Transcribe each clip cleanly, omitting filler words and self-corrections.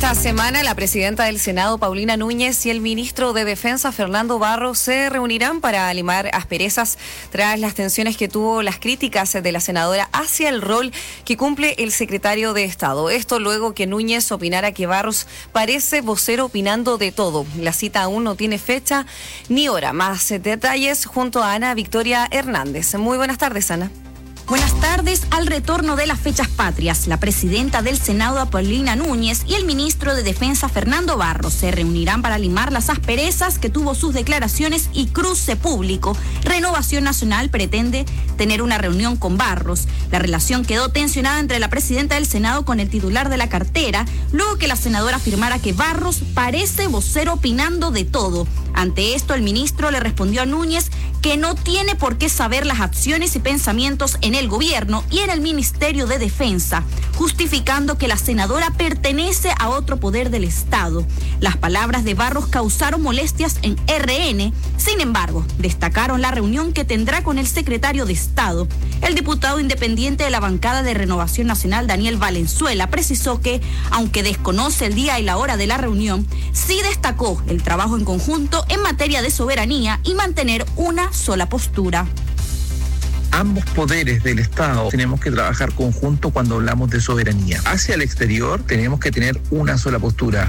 Esta semana la presidenta del Senado, Paulina Núñez, y el ministro de Defensa, Fernando Barros, se reunirán para limar asperezas tras las tensiones que tuvo las críticas de la senadora hacia el rol que cumple el secretario de Estado. Esto luego que Núñez opinara que Barros parece vocero opinando de todo. La cita aún no tiene fecha ni hora. Más detalles junto a Ana Victoria Hernández. Muy buenas tardes, Ana. Buenas tardes. Al retorno de las fechas patrias, la presidenta del Senado, Paulina Núñez, y el ministro de Defensa, Fernando Barros, se reunirán para limar las asperezas que tuvo sus declaraciones y cruce público. Renovación Nacional pretende tener una reunión con Barros. La relación quedó tensionada entre la presidenta del Senado con el titular de la cartera, luego que la senadora afirmara que Barros parece vocero opinando de todo. Ante esto, el ministro le respondió a Núñez que no tiene por qué saber las acciones y pensamientos en el gobierno y en el Ministerio de Defensa, justificando que la senadora pertenece a otro poder del Estado. Las palabras de Barros causaron molestias en RN. Sin embargo, destacaron la reunión que tendrá con el secretario de Estado. El diputado independiente de la bancada de Renovación Nacional, Daniel Valenzuela, precisó que, aunque desconoce el día y la hora de la reunión, sí destacó el trabajo en conjunto en materia de soberanía y mantener una sola postura. Ambos poderes del Estado tenemos que trabajar conjunto cuando hablamos de soberanía. Hacia el exterior tenemos que tener una sola postura.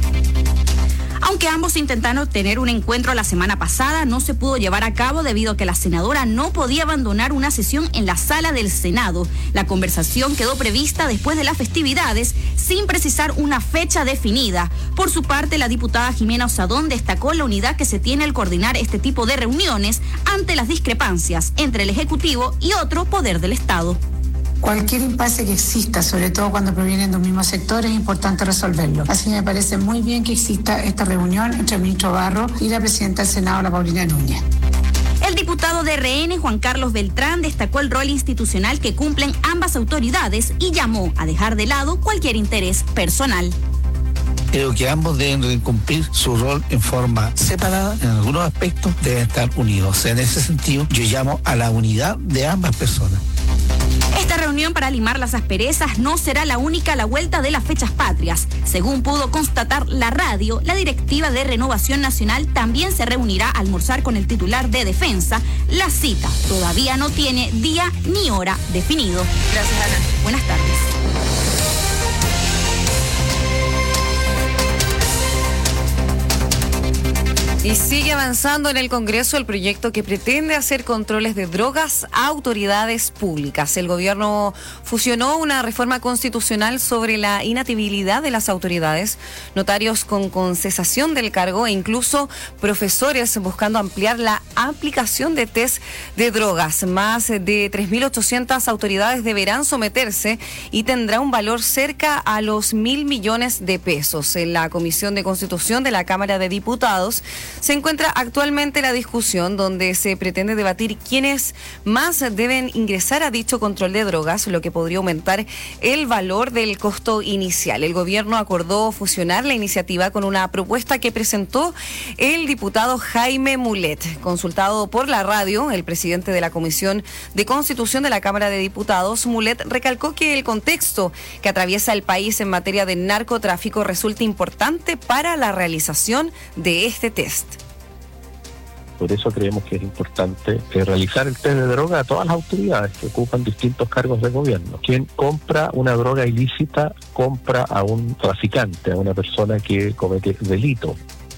Aunque ambos intentaron tener un encuentro la semana pasada, no se pudo llevar a cabo debido a que la senadora no podía abandonar una sesión en la sala del Senado. La conversación quedó prevista después de las festividades, sin precisar una fecha definida. Por su parte, la diputada Jimena Osadón destacó la unidad que se tiene al coordinar este tipo de reuniones ante las discrepancias entre el Ejecutivo y otro poder del Estado. Cualquier impasse que exista, sobre todo cuando provienen de un mismo sector, es importante resolverlo. Así me parece muy bien que exista esta reunión entre el ministro Barros y la presidenta del Senado, la Paulina Núñez. El diputado de RN, Juan Carlos Beltrán, destacó el rol institucional que cumplen ambas autoridades y llamó a dejar de lado cualquier interés personal. Creo que ambos deben cumplir su rol en forma separada. En algunos aspectos deben estar unidos. En ese sentido, yo llamo a la unidad de ambas personas. Esta reunión para limar las asperezas no será la única a la vuelta de las fechas patrias. Según pudo constatar la radio, la directiva de Renovación Nacional también se reunirá a almorzar con el titular de Defensa. La cita todavía no tiene día ni hora definido. Gracias, Ana. Buenas tardes. Y sigue avanzando en el Congreso el proyecto que pretende hacer controles de drogas a autoridades públicas. El gobierno fusionó una reforma constitucional sobre la inhabilitación de las autoridades, notarios con cesación del cargo e incluso profesores buscando ampliar la aplicación de test de drogas. Más de 3.800 autoridades deberán someterse y tendrá un valor cerca a los 1.000 millones de pesos. En la Comisión de Constitución de la Cámara de Diputados se encuentra actualmente la discusión donde se pretende debatir quiénes más deben ingresar a dicho control de drogas, lo que podría aumentar el valor del costo inicial. El gobierno acordó fusionar la iniciativa con una propuesta que presentó el diputado Jaime Mulet. Consultado por la radio, el presidente de la Comisión de Constitución de la Cámara de Diputados, Mulet, recalcó que el contexto que atraviesa el país en materia de narcotráfico resulta importante para la realización de este test. Por eso creemos que es importante realizar el test de droga a todas las autoridades que ocupan distintos cargos de gobierno. Quien compra una droga ilícita compra a un traficante, a una persona que comete delito.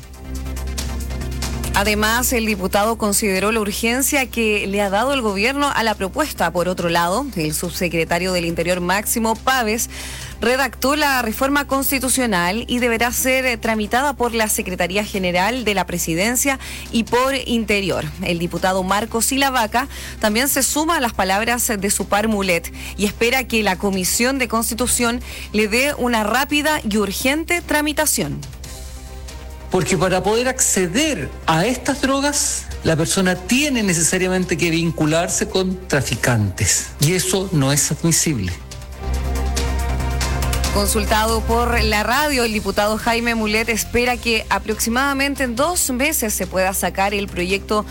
Además, el diputado consideró la urgencia que le ha dado el gobierno a la propuesta. Por otro lado, el subsecretario del Interior, Máximo Pávez, redactó la reforma constitucional y deberá ser tramitada por la Secretaría General de la Presidencia y por Interior. El diputado Marcos Silavaca también se suma a las palabras de su par Mulet y espera que la Comisión de Constitución le dé una rápida y urgente tramitación. Porque para poder acceder a estas drogas, la persona tiene necesariamente que vincularse con traficantes. Y eso no es admisible. Consultado por la radio, el diputado Jaime Mulet espera que aproximadamente en 2 meses se pueda sacar el proyecto